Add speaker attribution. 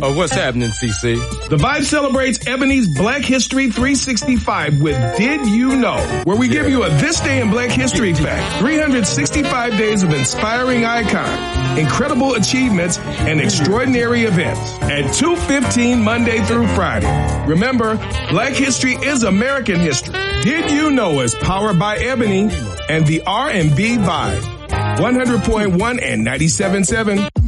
Speaker 1: What's happening, CC?
Speaker 2: The Vibe celebrates Ebony's Black History 365 with Did You Know, where we give you a This Day in Black History fact, 365 days of inspiring icons, incredible achievements, and extraordinary events at 2:15 Monday through Friday. Remember, Black History is American history. Did You Know is powered by Ebony and the R&B Vibe. 100.1 and 97.7.